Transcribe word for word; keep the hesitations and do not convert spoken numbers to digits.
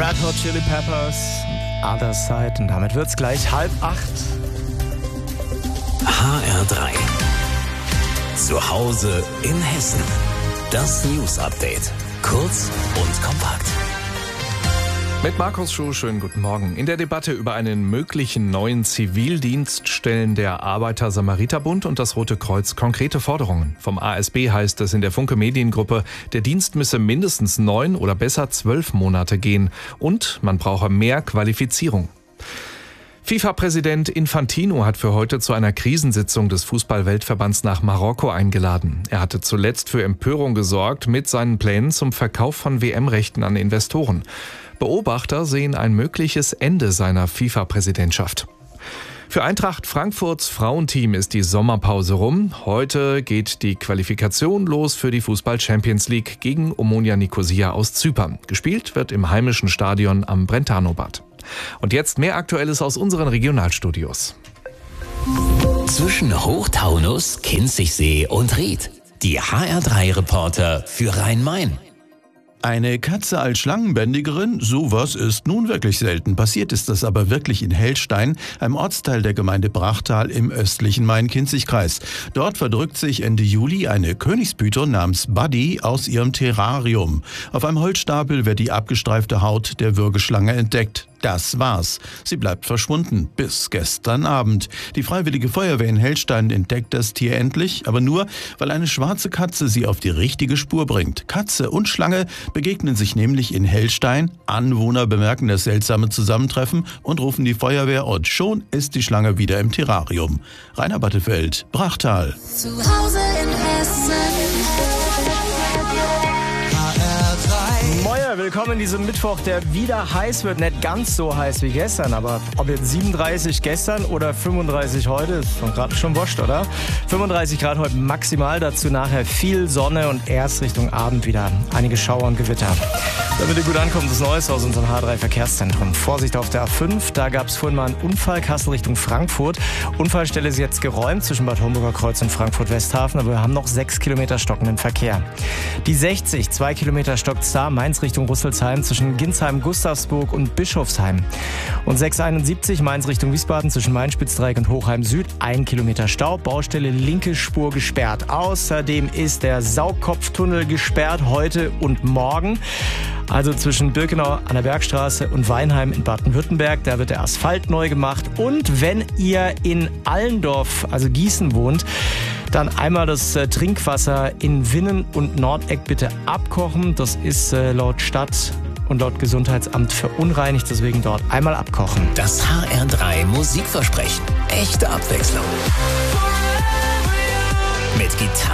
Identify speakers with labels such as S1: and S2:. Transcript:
S1: Red Hot Chili Peppers, Other Side. Und damit wird's gleich halb acht.
S2: H R drei. Zu Hause in Hessen. Das News Update. Kurz und kompakt.
S3: Mit Markus Schuh, schönen guten Morgen. In der Debatte über einen möglichen neuen Zivildienst stellen der Arbeiter-Samariter-Bund und das Rote Kreuz konkrete Forderungen. Vom A S B heißt es in der Funke Mediengruppe, der Dienst müsse mindestens neun oder besser zwölf Monate gehen und man brauche mehr Qualifizierung. FIFA-Präsident Infantino hat für heute zu einer Krisensitzung des Fußball-Weltverbands nach Marokko eingeladen. Er hatte zuletzt für Empörung gesorgt mit seinen Plänen zum Verkauf von W M-Rechten an Investoren. Beobachter sehen ein mögliches Ende seiner FIFA-Präsidentschaft. Für Eintracht Frankfurts Frauenteam ist die Sommerpause rum. Heute geht die Qualifikation los für die Fußball-Champions League gegen Omonia Nicosia aus Zypern. Gespielt wird im heimischen Stadion am Brentano-Bad. Und jetzt mehr Aktuelles aus unseren Regionalstudios.
S2: Zwischen Hochtaunus, Kinzigsee und Ried. Die H R drei Reporter für Rhein-Main.
S4: Eine Katze als Schlangenbändigerin? Sowas ist nun wirklich selten. Passiert ist das aber wirklich in Hellstein, einem Ortsteil der Gemeinde Brachtal im östlichen Main-Kinzig-Kreis. Dort verdrückt sich Ende Juli eine Königspython namens Buddy aus ihrem Terrarium. Auf einem Holzstapel wird die abgestreifte Haut der Würgeschlange entdeckt. Das war's. Sie bleibt verschwunden. Bis gestern Abend. Die Freiwillige Feuerwehr in Hellstein entdeckt das Tier endlich, aber nur, weil eine schwarze Katze sie auf die richtige Spur bringt. Katze und Schlange begegnen sich nämlich in Hellstein. Anwohner bemerken das seltsame Zusammentreffen und rufen die Feuerwehr und schon ist die Schlange wieder im Terrarium. Rainer Battefeld, Brachtal.
S5: Zu Hause in Hessen.
S1: Moin, willkommen in diesem Mittwoch, der wieder heiß wird. Nicht ganz so heiß wie gestern, aber ob jetzt siebenunddreißig gestern oder fünfunddreißig heute, ist schon gerade schon wurscht, oder? fünfunddreißig Grad heute maximal, dazu nachher viel Sonne und erst Richtung Abend wieder einige Schauer und Gewitter. Damit ihr gut ankommt, das Neueste aus unserem H drei Verkehrszentrum. Vorsicht auf der A fünf, da gab es vorhin mal einen Unfall, Kassel Richtung Frankfurt. Unfallstelle ist jetzt geräumt zwischen Bad Homburger Kreuz und Frankfurt-Westhafen, aber wir haben noch sechs Kilometer stockenden Verkehr. Die sechzig, zwei Kilometer stockt's da, Mainz Richtung Rüsselsheim zwischen Ginsheim, Gustavsburg und Bischofsheim. Und sechs einundsiebzig Mainz Richtung Wiesbaden zwischen Main-Spitzdreieck und Hochheim Süd, ein Kilometer Stau, Baustelle linke Spur gesperrt. Außerdem ist der Saugkopftunnel gesperrt heute und morgen. Also zwischen Birkenau an der Bergstraße und Weinheim in Baden-Württemberg. Da wird der Asphalt neu gemacht. Und wenn ihr in Allendorf, also Gießen, wohnt, dann einmal das äh, Trinkwasser in Winnen und Nordeck bitte abkochen. Das ist äh, laut Stadt und laut Gesundheitsamt verunreinigt. Deswegen dort einmal abkochen.
S2: Das H R drei Musikversprechen. Echte Abwechslung. Mit Gitarre.